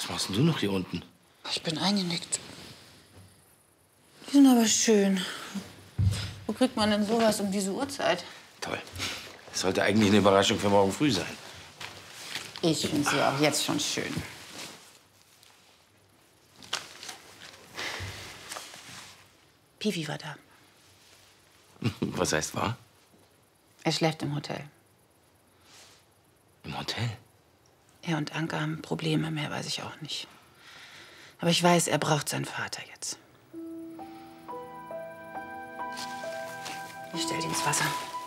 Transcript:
Was machst denn du noch hier unten? Ich bin eingenickt. Die sind aber schön. Wo kriegt man denn sowas um diese Uhrzeit? Toll. Das sollte eigentlich eine Überraschung für morgen früh sein. Ich finde sie auch jetzt schon schön. Piwi war da. Was heißt war? Er schläft im Hotel. Im Hotel? Er und Anke haben Probleme, mehr weiß ich auch nicht. Aber ich weiß, er braucht seinen Vater jetzt. Ich stell die ins Wasser.